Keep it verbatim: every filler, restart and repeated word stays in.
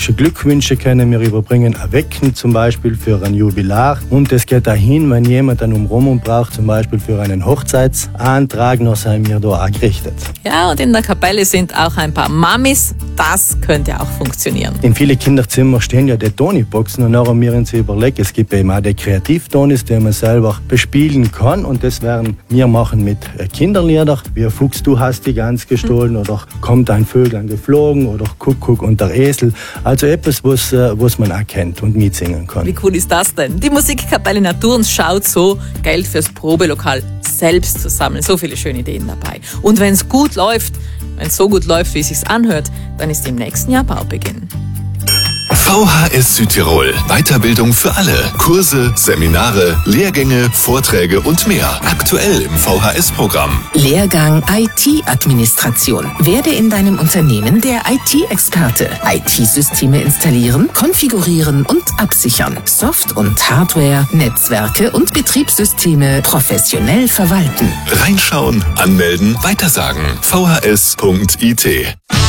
klassische Glückwünsche können wir überbringen, erwecken zum Beispiel für ein Jubilar. Und es geht dahin, wenn jemand einen Umrumung braucht, zum Beispiel für einen Hochzeitsantrag, noch sind wir da auch gerichtet. Ja, und in der Kapelle sind auch ein paar Mamis. Das könnte auch funktionieren. In vielen Kinderzimmern stehen ja die Toni-Boxen und nachher haben wir uns überlegt, es gibt eben auch die Kreativtonis, die man selber bespielen kann und das werden wir machen mit Kinderliedern, wie Fuchs, du hast die Gans gestohlen mhm. oder kommt ein Vögel geflogen oder Kuckuck und der Esel. Also etwas, was, was man auch kennt und mitsingen kann. Wie cool ist das denn? Die Musikkapelle Naturns schaut so, Geld fürs Probelokal selbst zu sammeln. So viele schöne Ideen dabei. Und wenn es gut läuft, wenn es so gut läuft, wie es sich anhört, dann ist im nächsten Jahr Baubeginn. V H S Südtirol. Weiterbildung für alle. Kurse, Seminare, Lehrgänge, Vorträge und mehr. Aktuell im V H S-Programm. Lehrgang I T-Administration. Werde in deinem Unternehmen der I T-Experte. I T-Systeme installieren, konfigurieren und absichern. Soft- und Hardware, Netzwerke und Betriebssysteme professionell verwalten. Reinschauen, anmelden, weitersagen. v h s punkt i t